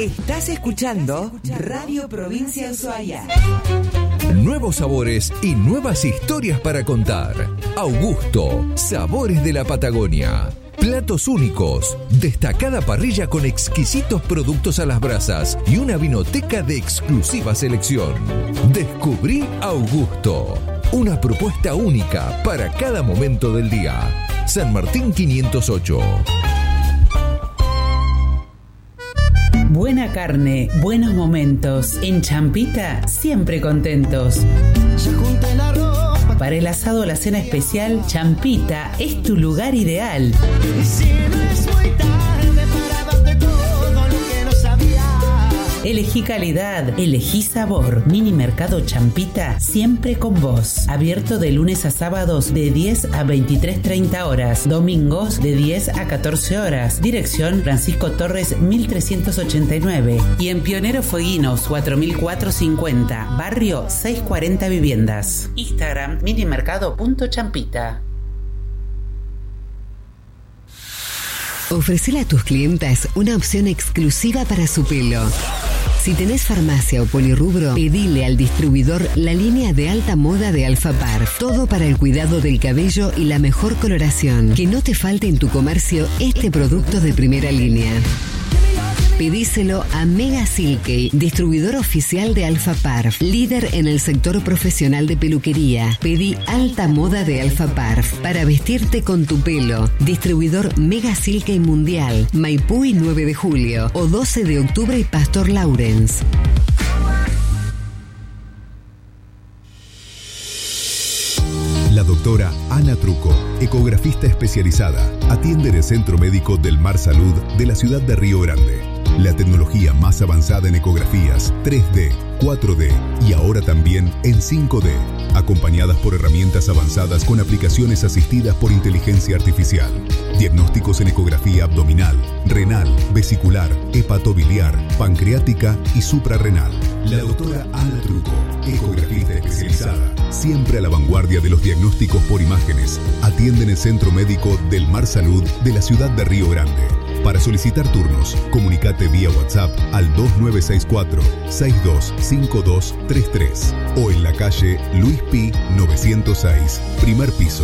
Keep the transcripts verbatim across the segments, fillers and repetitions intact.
Estás escuchando Radio Provincia Ushuaia. Nuevos sabores y nuevas historias para contar. Augusto, sabores de la Patagonia. Platos únicos, destacada parrilla con exquisitos productos a las brasas y una vinoteca de exclusiva selección. Descubrí Augusto, una propuesta única para cada momento del día. San Martín quinientos ocho. Buena carne, buenos momentos. En Champita, siempre contentos. Para el asado o la cena especial, Champita es tu lugar ideal. Elegí calidad, elegí sabor. Mini Mercado Champita, siempre con vos. Abierto de lunes a sábados de diez a veintitrés treinta horas. Domingos de diez a catorce horas. Dirección Francisco Torres mil trescientos ochenta y nueve. Y en Pionero Fueguinos cuatro mil cuatrocientos cincuenta. Barrio seiscientos cuarenta Viviendas. Instagram minimercado punto champita. Ofrecele a tus clientas una opción exclusiva para su pelo. Si tenés farmacia o polirrubro, pedile al distribuidor la línea de alta moda de Alfa Parf. Todo para el cuidado del cabello y la mejor coloración. Que no te falte en tu comercio este producto de primera línea. Pedíselo a Mega Silkey, distribuidor oficial de Alfa Parf, líder en el sector profesional de peluquería. Pedí alta moda de Alfa Parf para vestirte con tu pelo. Distribuidor Mega Silkey Mundial, Maipú y nueve de julio, o doce de octubre y Pastor Lawrence. La doctora Ana Truco, ecografista especializada, atiende en el Centro Médico del Mar Salud de la ciudad de Río Grande. La tecnología más avanzada en ecografías tres D, cuatro D y ahora también en cinco D, acompañadas por herramientas avanzadas con aplicaciones asistidas por inteligencia artificial. Diagnósticos en ecografía abdominal, renal, vesicular, hepatobiliar, pancreática y suprarrenal. La doctora Ana Truco, ecografista especializada, siempre a la vanguardia de los diagnósticos por imágenes, atiende en el Centro Médico del Mar Salud de la ciudad de Río Grande. Para solicitar turnos, comunicate vía WhatsApp al dos nueve seis cuatro, seis dos cinco dos tres tres o en la calle Luis Pi novecientos seis, primer piso.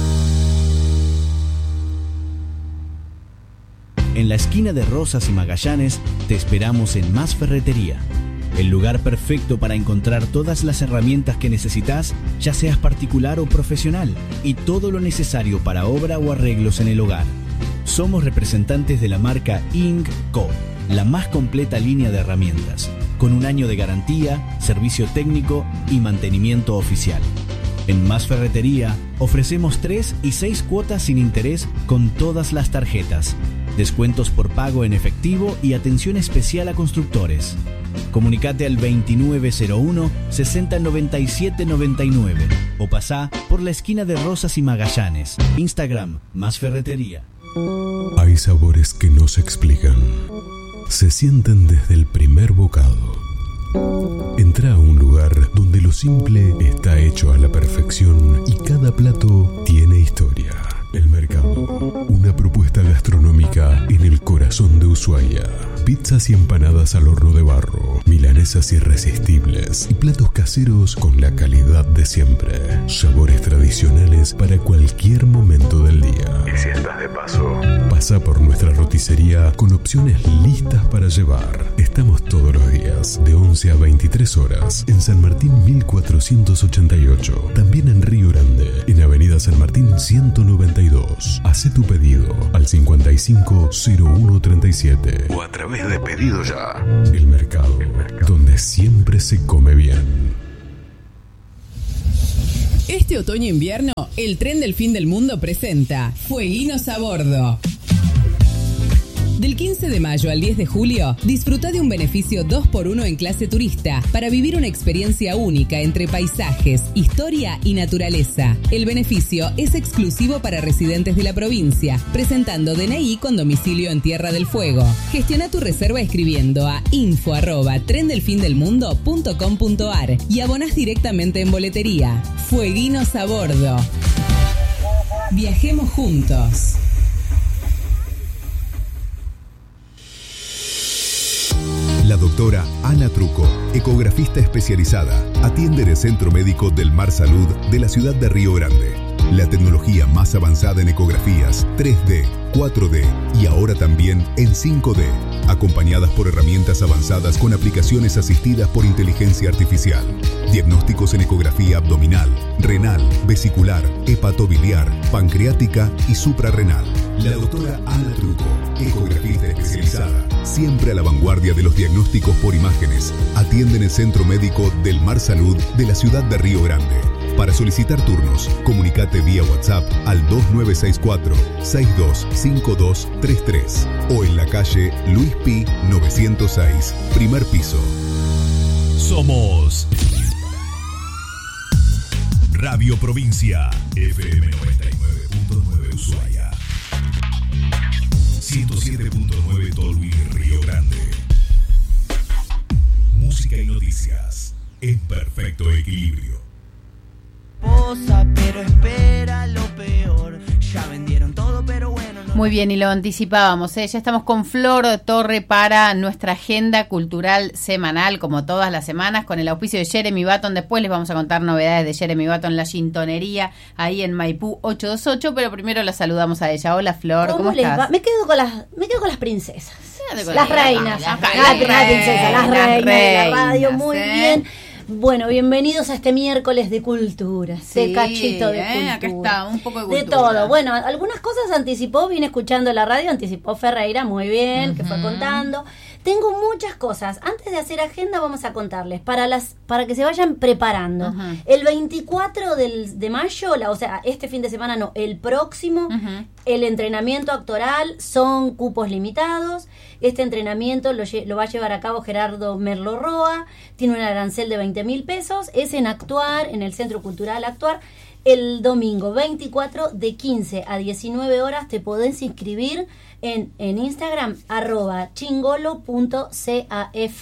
En la esquina de Rosas y Magallanes te esperamos en Más Ferretería. El lugar perfecto para encontrar todas las herramientas que necesitas, ya seas particular o profesional, y todo lo necesario para obra o arreglos en el hogar. Somos representantes de la marca Ing Co, la más completa línea de herramientas, con un año de garantía, servicio técnico y mantenimiento oficial. En Más Ferretería ofrecemos tres y seis cuotas sin interés con todas las tarjetas, descuentos por pago en efectivo y atención especial a constructores. Comunicate al veintinueve cero uno, sesenta noventa y siete noventa y nueve o pasá por la esquina de Rosas y Magallanes. Instagram, Más Ferretería. Hay sabores que no se explican. Se sienten desde el primer bocado. Entra a un lugar donde lo simple está hecho a la perfección y cada plato tiene historia. El Mercado, una propuesta gastronómica en el corazón de Ushuaia. Pizzas y empanadas al horno de barro, milanesas irresistibles y platos caseros con la calidad de siempre. Sabores tradicionales para cualquier momento del día. Y si estás de paso, pasa por nuestra roticería con opciones listas para llevar. Estamos todos los días de once a veintitrés horas en San Martín mil cuatrocientos ochenta y ocho. También en Río Grande, en Avenida San Martín ciento noventa y dos. Hacé tu pedido al cincuenta y cinco cero uno treinta y siete o a través de Pedido Ya. El Mercado, El Mercado, donde siempre se come bien. Este otoño-invierno, el tren del fin del mundo presenta Fueguinos a Bordo. Del quince de mayo al diez de julio, disfruta de un beneficio dos por uno en clase turista para vivir una experiencia única entre paisajes, historia y naturaleza. El beneficio es exclusivo para residentes de la provincia, presentando D N I con domicilio en Tierra del Fuego. Gestiona tu reserva escribiendo a info arroba tren del fin del mundo punto com punto ar y abonás directamente en boletería. Fueguinos a bordo. Viajemos juntos. doctora Ana Truco, ecografista especializada, atiende en el Centro Médico del Mar Salud de la ciudad de Río Grande. La tecnología más avanzada en ecografías tres D, cuatro D y ahora también en cinco D, acompañadas por herramientas avanzadas con aplicaciones asistidas por inteligencia artificial. Diagnósticos en ecografía abdominal, renal, vesicular, hepatobiliar, pancreática y suprarrenal. La doctora Ana Truco, ecografista especializada, siempre a la vanguardia de los diagnósticos por imágenes, atiende en el Centro Médico del Mar Salud de la ciudad de Río Grande. Para solicitar turnos, comunicate vía WhatsApp al dos nueve seis cuatro, seis dos cinco dos tres tres o en la calle Luis Pi novecientos seis, primer piso. Somos Radio Provincia, F M noventa y nueve punto nueve Ushuaia, ciento siete punto nueve Tolwyn, Río Grande. Música y noticias en perfecto equilibrio. Pero espera lo peor. Ya vendieron todo, pero bueno. No. Muy bien, y lo anticipábamos, ¿eh? Ya estamos con Flor Torre para nuestra agenda cultural semanal, como todas las semanas, con el auspicio de Jeremy Button. Después les vamos a contar novedades de Jeremy Button, la Gintonería, ahí en Maipú ochocientos veintiocho, pero primero la saludamos a ella. Hola, Flor, ¿cómo, ¿cómo les estás? Va? Me quedo con las, me quedo con las princesas. Con las la reinas. Las, las, las, las, las princesas, las reinas de la radio, muy ¿eh? bien. Bueno, bienvenidos a este miércoles de cultura, sí, de cachito de eh, cultura. Acá está, un poco de cultura. De todo. Bueno, algunas cosas anticipó, vine escuchando la radio, anticipó Ferreira, muy bien, uh-huh. que fue contando. Tengo muchas cosas. Antes de hacer agenda vamos a contarles, para las para que se vayan preparando. Uh-huh. El veinticuatro del, de mayo, la, o sea, este fin de semana no, el próximo, uh-huh. el entrenamiento actoral, son cupos limitados. Este entrenamiento lo, lo va a llevar a cabo Gerardo Merlo Roa, tiene un arancel de veinte mil pesos, es en Actuar, en el Centro Cultural Actuar. El domingo veinticuatro de quince a diecinueve horas te podés inscribir en, en Instagram, arroba chingolo punto caf.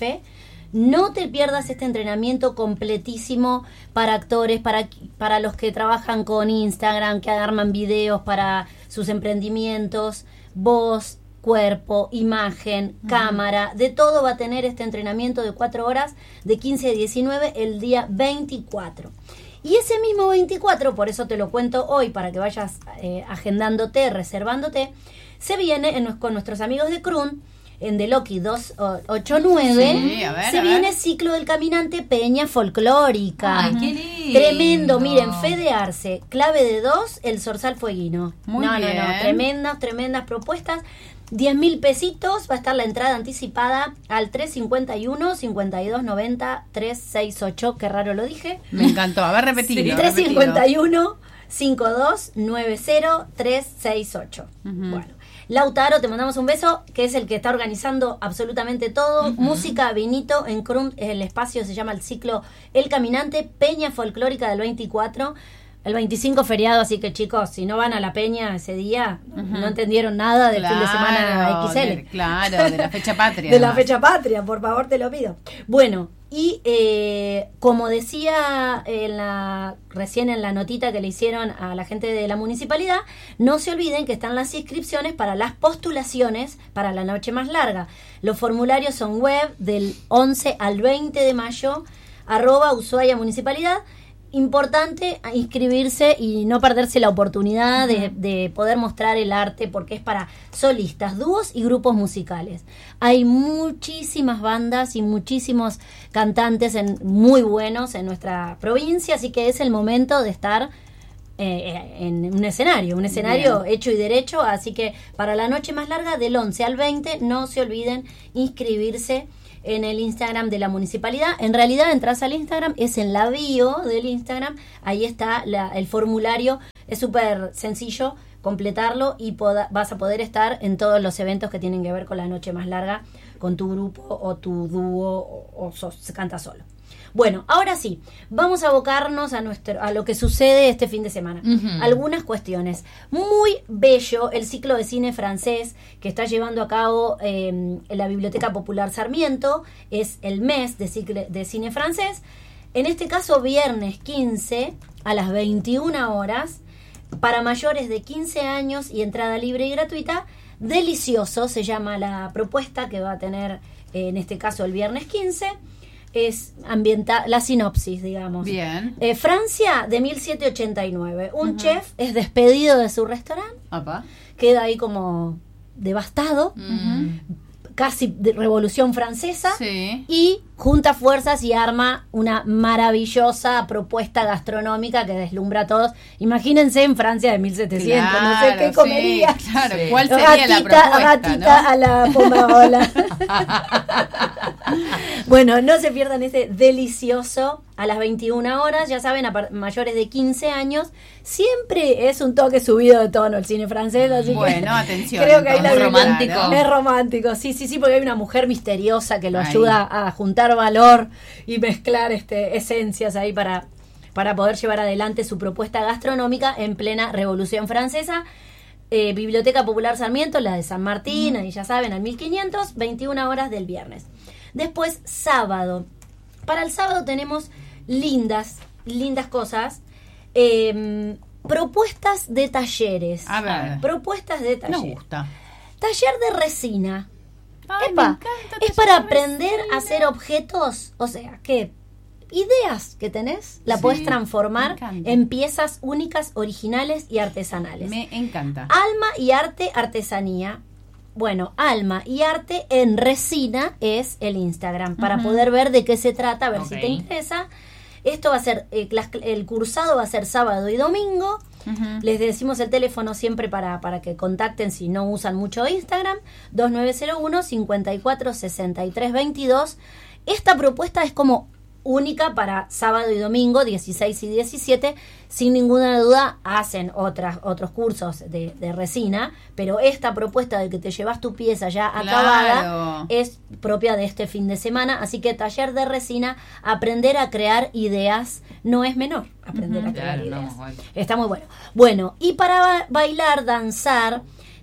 No te pierdas este entrenamiento completísimo para actores, para, para los que trabajan con Instagram, que arman videos para sus emprendimientos, voz, cuerpo, imagen, uh-huh. cámara, de todo va a tener este entrenamiento de cuatro horas de quince a diecinueve el día veinticuatro. Y ese mismo veinticuatro, por eso te lo cuento hoy, para que vayas eh, agendándote, reservándote, se viene en, con nuestros amigos de Crun, en The Loki doscientos ochenta y nueve, sí, a ver, se a viene ver. Ciclo del Caminante Peña Folclórica. Ay, qué lindo. Tremendo, miren, Fede Arce, clave de dos, el Zorzal Fueguino. Muy no, bien. no, no, tremendas, tremendas propuestas. diez mil pesitos, va a estar la entrada anticipada al tres cincuenta y uno, cincuenta y dos noventa, trescientos sesenta y ocho, qué raro lo dije. Me encantó, a ver, repetido. Sí, tres cincuenta y uno, cincuenta y dos noventa, trescientos sesenta y ocho. Uh-huh. Bueno, Lautaro, te mandamos un beso, que es el que está organizando absolutamente todo. Uh-huh. Música, vinito, en Crum, el espacio se llama el ciclo El Caminante, Peña Folclórica del veinticuatro. El veinticinco feriado, así que chicos, si no van a la peña ese día, uh-huh. no entendieron nada del claro, fin de semana equis ele. De, claro, de la fecha patria. de además. la fecha patria, por favor, te lo pido. Bueno, y eh, como decía en la, recién en la notita que le hicieron a la gente de la municipalidad, no se olviden que están las inscripciones para las postulaciones para la noche más larga. Los formularios son web del once al veinte de mayo, arroba Ushuaia Municipalidad. Importante inscribirse y no perderse la oportunidad de, de poder mostrar el arte, porque es para solistas, dúos y grupos musicales. Hay muchísimas bandas y muchísimos cantantes en, muy buenos en nuestra provincia, así que es el momento de estar eh, en un escenario, un escenario Bien. hecho y derecho, así que para la noche más larga del once al veinte no se olviden inscribirse en el Instagram de la municipalidad. En realidad entras al Instagram, es en la bio del Instagram, ahí está la, el formulario, es súper sencillo completarlo y poda, vas a poder estar en todos los eventos que tienen que ver con la noche más larga, con tu grupo o tu dúo o, o sos, canta solo. Bueno, ahora sí, vamos a abocarnos a nuestro a lo que sucede este fin de semana. Uh-huh. Algunas cuestiones. Muy bello el ciclo de cine francés que está llevando a cabo eh, en la Biblioteca Popular Sarmiento. Es el mes de, ciclo, de cine francés. En este caso, viernes quince a las veintiuna horas, para mayores de quince años y entrada libre y gratuita, Delicioso se llama la propuesta que va a tener, eh, en este caso, el viernes quince. Es ambiental, la sinopsis, digamos. Bien. Eh, Francia de mil setecientos ochenta y nueve. Un uh-huh. chef es despedido de su restaurante. Apa. Queda ahí como devastado. Uh-huh. Casi de Revolución Francesa. Sí. Y junta fuerzas y arma una maravillosa propuesta gastronómica que deslumbra a todos. Imagínense en Francia de mil setecientos, claro, no sé qué comería. Sí, claro, sí. ¿Cuál sería gatita, la propuesta? Gatita, ¿no? A la pomarola. Bueno, no se pierdan ese delicioso a las veintiuna horas, ya saben, a par- mayores de quince años. Siempre es un toque subido de tono el cine francés, así bueno, que atención, creo que ahí la romántico. Claro. Es romántico, sí, sí, sí, porque hay una mujer misteriosa que lo ahí. ayuda a juntar valor y mezclar este esencias ahí para, para poder llevar adelante su propuesta gastronómica en plena Revolución Francesa. Eh, Biblioteca Popular Sarmiento, la de San Martín, mm. ahí ya saben, al mil quinientos, veintiuna horas del viernes. Después, sábado. Para el sábado tenemos lindas, lindas cosas. Eh, propuestas de talleres. A ver. Propuestas de talleres. Me gusta. Taller de resina. Ay, Epa, me encanta, es para aprender a hacer objetos, o sea, que ideas que tenés, la sí, podés transformar en piezas únicas, originales y artesanales. Me encanta. Alma y arte, artesanía. Bueno, Alma y Arte en Resina es el Instagram, para uh-huh. poder ver de qué se trata, a ver okay. si te interesa. Esto va a ser, eh, las, el cursado va a ser sábado y domingo. Uh-huh. Les decimos el teléfono siempre para, para que contacten si no usan mucho Instagram, dos nueve cero uno, cinco cuatro, seis tres dos dos. Esta propuesta es como única para sábado y domingo, dieciséis y diecisiete. Sin ninguna duda hacen otras, otros cursos de, de resina, pero esta propuesta de que te llevas tu pieza ya claro. acabada es propia de este fin de semana. Así que taller de resina, aprender a crear ideas, no es menor aprender uh-huh. a crear claro, ideas. No, bueno. Está muy bueno. Bueno, y para ba- bailar, danzar,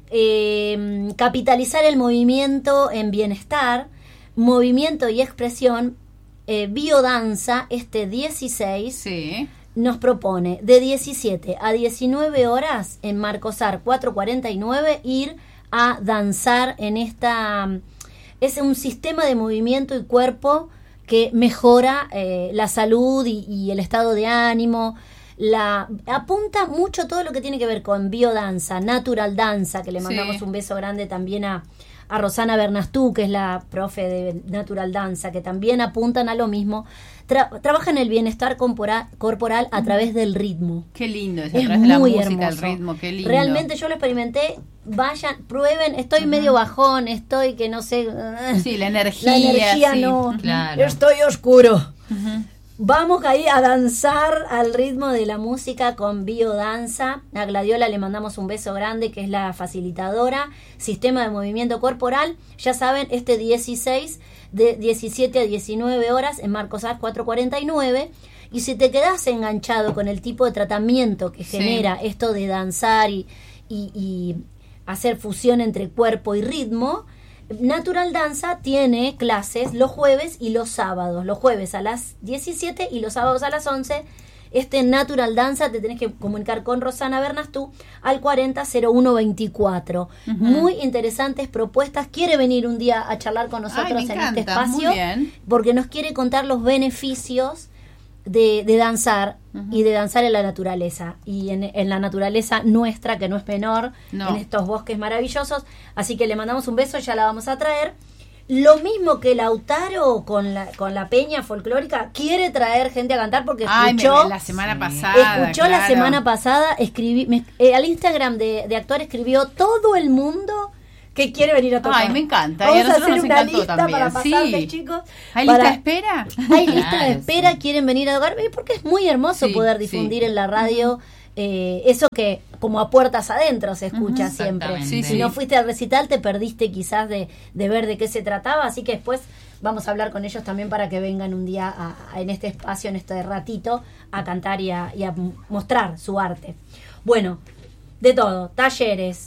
eh, capitalizar el movimiento en bienestar, movimiento y expresión, Eh, Biodanza, este dieciséis, sí. nos propone de diecisiete a diecinueve horas en Marcosar cuatrocientos cuarenta y nueve ir a danzar en esta... Es un sistema de movimiento y cuerpo que mejora eh, la salud y, y el estado de ánimo. La apunta mucho todo lo que tiene que ver con biodanza, natural danza, que le mandamos sí. un beso grande también a... a Rosana Bernastú, que es la profe de Natural Danza, que también apuntan a lo mismo. Tra- trabajan el bienestar corporal, corporal a través del ritmo. Qué lindo, es, es a través de la música, hermoso. El ritmo, qué lindo. Realmente yo lo experimenté, vayan, prueben, estoy uh-huh. medio bajón, estoy que no sé... Sí, la energía. La energía sí, no, claro. Estoy oscuro. Uh-huh. Vamos ahí a danzar al ritmo de la música con Biodanza. A Gladiola le mandamos un beso grande, que es la facilitadora. Sistema de movimiento corporal. Ya saben, este dieciséis, de diecisiete a diecinueve horas en Marcosar cuatrocientos cuarenta y nueve. Y si te quedas enganchado con el tipo de tratamiento que genera sí. esto de danzar y, y, y hacer fusión entre cuerpo y ritmo, Natural Danza tiene clases los jueves y los sábados. Los jueves a las diecisiete y los sábados a las once. Este Natural Danza te tenés que comunicar con Rosana Bernastú al cuarenta cero uno veinticuatro. Uh-huh. Muy interesantes propuestas. Quiere venir un día a charlar con nosotros Ay, en encanta, este espacio. Muy bien. Porque nos quiere contar los beneficios de, de danzar uh-huh. y de danzar en la naturaleza y en, en la naturaleza nuestra, que no es menor, no. en estos bosques maravillosos. Así que le mandamos un beso, ya la vamos a traer. Lo mismo que Lautaro con la con la peña folclórica quiere traer gente a cantar porque escuchó Ay, me, la semana pasada escuchó claro. la semana pasada escribí me, eh, al Instagram de, de Actor escribió todo el mundo que quiere venir a tocar. Ay, me encanta. Vamos y a, a hacer nos una lista también. para pasarles, sí. chicos. ¿Hay para... lista de espera? Hay lista claro, de espera, sí. quieren venir a tocar, porque es muy hermoso sí, poder difundir sí. en la radio eh, eso que como a puertas adentro se escucha uh-huh, siempre. Sí, si sí. no fuiste al recital te perdiste quizás de, de ver de qué se trataba, así que después vamos a hablar con ellos también para que vengan un día a, a, en este espacio, en este ratito, a cantar y a, y a mostrar su arte. Bueno, de todo, talleres,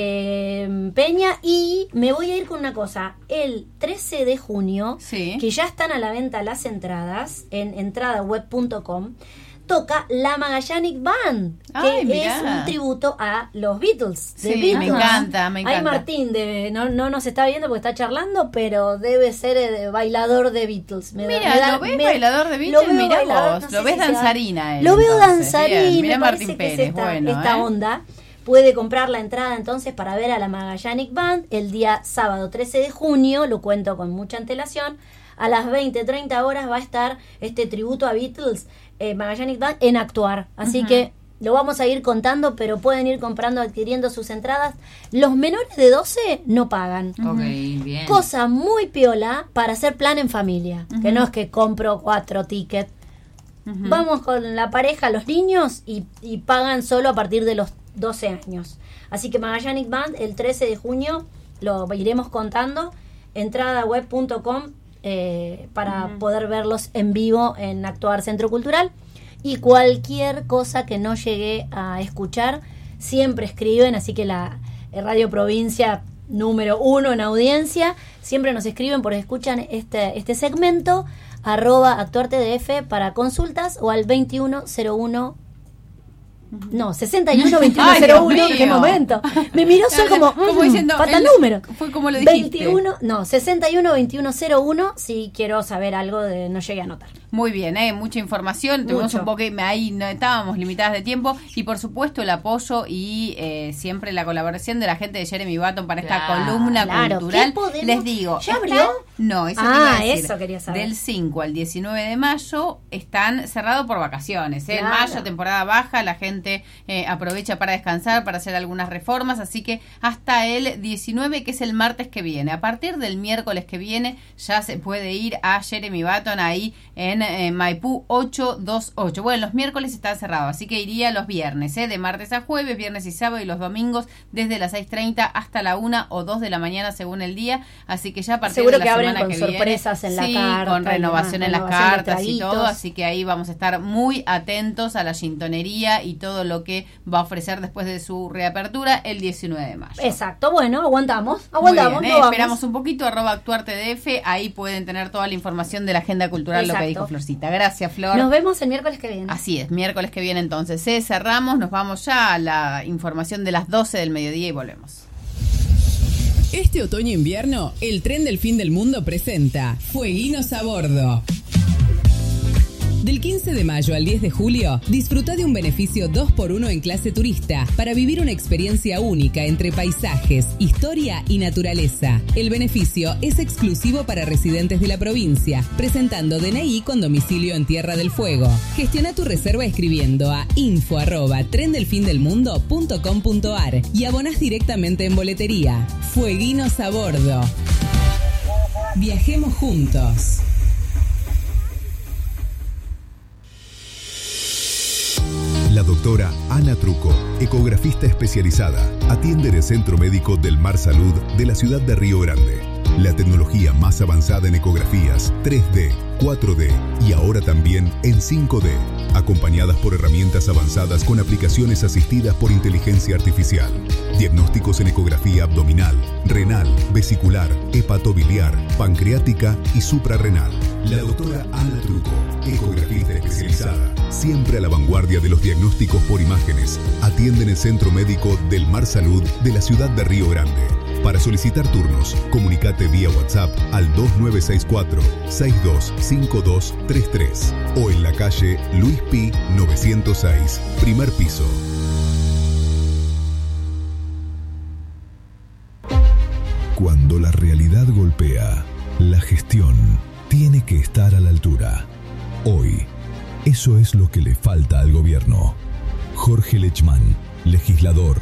Eh, Peña, y me voy a ir con una cosa. El trece de junio, sí. que ya están a la venta las entradas en entrada web punto com, toca la Magallanic Band, que Ay, es un tributo a los Beatles. De Sí, Beatles. me encanta, me encanta. Ahí Martín de, no, no nos está viendo porque está charlando, pero debe ser eh, bailador de Beatles. Me da- Mira, me da- ¿lo ves me- bailador de lo Beatles? veo Mirá bailador, vos, no lo sé ves si sea- danzarina él, Lo veo entonces. danzarín, Bien, me mirá parece Martín que es Pérez, esta, bueno, esta ¿eh? onda. Puede comprar la entrada entonces para ver a la Magallanic Band el día sábado trece de junio, lo cuento con mucha antelación. A las veinte, treinta horas va a estar este tributo a Beatles, eh, Magallanic Band, en Actuar. Así Ujú. que lo vamos a ir contando, pero pueden ir comprando, adquiriendo sus entradas. Los menores de doce no pagan. Ok, bien. Cosa muy piola para hacer plan en familia. Que Ujú. no es que compro cuatro tickets. Ujú. Vamos con la pareja, los niños, y, y pagan solo a partir de los doce años. Así que Magallanic Band, el trece de junio, lo iremos contando. entrada web punto com eh, para Ujú. poder verlos en vivo en Actuar Centro Cultural. Y cualquier cosa que no llegué a escuchar, siempre escriben, así que la eh, Radio Provincia número uno en audiencia, siempre nos escriben porque escuchan este, este segmento, arroba actuartdf para consultas o al veintiuno cero uno. No, sesenta y uno veintiuno cero uno. Ay, Dios ¿Qué mío. momento? Me miró Sol como, Como mm, diciendo, falta el- número. fue como lo dijiste. veintiuno, no, sesenta y uno veintiuno cero uno, si quiero saber algo de no llegué a anotar. Muy bien, ¿eh? Mucha información. Tuvimos Mucho. un poco, ahí no estábamos limitadas de tiempo. Y por supuesto el apoyo y eh, siempre la colaboración de la gente de Jeremy Button para esta Claro, columna claro. cultural. ¿Qué podemos? Les digo, ¿Ya están- abrió? No, eso Ah, te iba a decir. eso quería saber. Del cinco al diecinueve de mayo están cerrados por vacaciones. ¿eh? En Claro. mayo, temporada baja, la gente eh, aprovecha para descansar, para hacer algunas reformas. Así que hasta el diecinueve, que es el martes que viene. A partir del miércoles que viene ya se puede ir a Jeremy Button ahí en eh, Maipú ocho dos ocho. Bueno, los miércoles está cerrado, así que iría los viernes, ¿eh? de martes a jueves, viernes y sábado, y los domingos desde las seis treinta hasta la una o dos de la mañana según el día. Así que ya a partir Seguro de la que abren semana con que viene, sorpresas en la sí, carta con y renovación demás, en las renovación de cartas y todo, traguitos. así que ahí vamos a estar muy atentos a la gintonería y todo lo que va a ofrecer después de su reapertura el diecinueve de mayo. Exacto, bueno, aguantamos, Muy aguantamos, bien, no ¿eh? vamos. Esperamos un poquito, arroba actuartdf, ahí pueden tener toda la información de la agenda cultural, lo que Exacto. dijo Florcita. Gracias, Flor. Nos vemos el miércoles que viene. Así es, miércoles que viene entonces. ¿eh? Cerramos, nos vamos ya a la información de las doce del mediodía y volvemos. Este otoño-invierno, el tren del fin del mundo presenta Fueguinos a bordo. Del quince de mayo al diez de julio, disfruta de un beneficio dos por uno en clase turista para vivir una experiencia única entre paisajes, historia y naturaleza. El beneficio es exclusivo para residentes de la provincia, presentando D N I con domicilio en Tierra del Fuego. Gestiona tu reserva escribiendo a info arroba trendelfindelmundo punto com punto ar y abonás directamente en boletería. Fueguinos a bordo. Viajemos juntos. La doctora Ana Truco, ecografista especializada, atiende en el Centro Médico del Mar Salud de la ciudad de Río Grande. La tecnología más avanzada en ecografías tres D, cuatro D y ahora también en cinco D, acompañadas por herramientas avanzadas con aplicaciones asistidas por inteligencia artificial. Diagnósticos en ecografía abdominal, renal, vesicular, hepatobiliar, pancreática y suprarrenal. La doctora Ana Truco, ecografista especializada, siempre a la vanguardia de los diagnósticos por imágenes, atiende en el Centro Médico del Mar Salud de la ciudad de Río Grande. Para solicitar turnos, comunicate vía WhatsApp al dos nueve seis cuatro, seis dos cinco dos tres tres o en la calle Luis Pi novecientos seis, primer piso. Cuando la realidad golpea, la gestión tiene que estar a la altura. Hoy, eso es lo que le falta al gobierno. Jorge Lechman, legislador.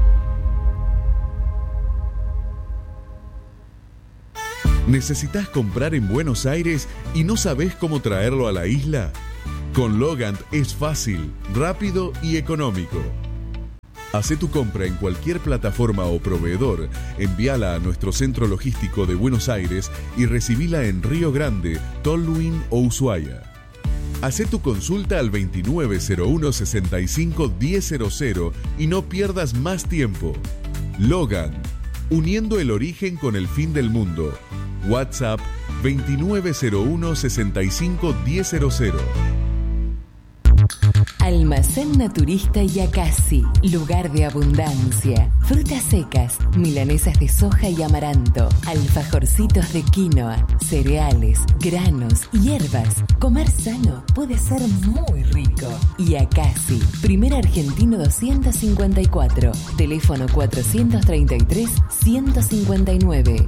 ¿Necesitas comprar en Buenos Aires y no sabes cómo traerlo a la isla? Con Logant es fácil, rápido y económico. Hacé tu compra en cualquier plataforma o proveedor, envíala a nuestro centro logístico de Buenos Aires y recibila en Río Grande, Tolwyn o Ushuaia. Hacé tu consulta al veintinueve cero uno sesenta y cinco diez cero cero y no pierdas más tiempo. Logan, uniendo el origen con el fin del mundo. WhatsApp veintinueve cero uno sesenta y cinco diez cero cero. Almacén Naturista Yacasi, lugar de abundancia. Frutas secas, milanesas de soja y amaranto, alfajorcitos de quinoa, cereales, granos, hierbas. Comer sano puede ser muy rico. Yacasi, primer argentino doscientos cincuenta y cuatro, teléfono cuatrocientos treinta y tres, ciento cincuenta y nueve.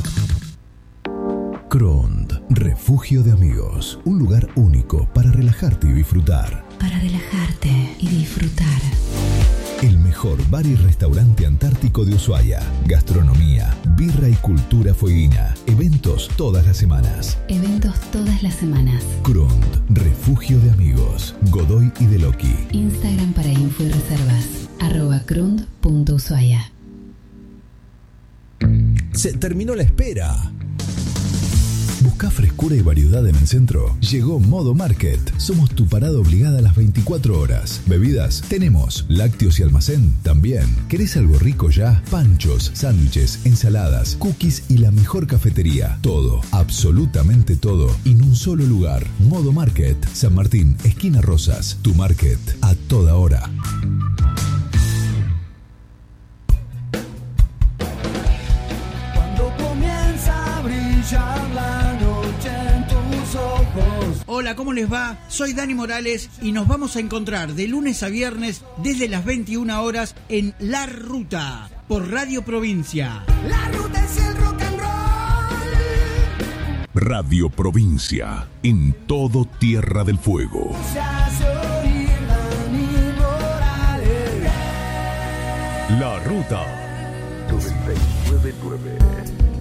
Crond, refugio de amigos, un lugar único para relajarte y disfrutar. Para relajarte y disfrutar. El mejor bar y restaurante antártico de Ushuaia. Gastronomía, birra y cultura fueguina. Eventos todas las semanas. Eventos todas las semanas. Crond, refugio de amigos. Godoy y Deloqui. Instagram para info y reservas. Arroba crond punto ushuaia. Se terminó la espera. ¿Buscás frescura y variedad en el centro? Llegó Modo Market. Somos tu parada obligada a las veinticuatro horas. Bebidas, tenemos. Lácteos y almacén, también. ¿Querés algo rico ya? Panchos, sándwiches, ensaladas, cookies y la mejor cafetería. Todo, absolutamente todo, en un solo lugar. Modo Market, San Martín, esquina Rosas. Tu market, a toda hora. Cuando comienza a brillar la noche en tus ojos. Hola, ¿cómo les va? Soy Dani Morales y nos vamos a encontrar de lunes a viernes desde las veintiuna horas en La Ruta por Radio Provincia. La ruta es el rock and roll. Radio Provincia, en todo Tierra del Fuego. Se hace oír Dani Morales. La Ruta noventa y nueve punto nueve.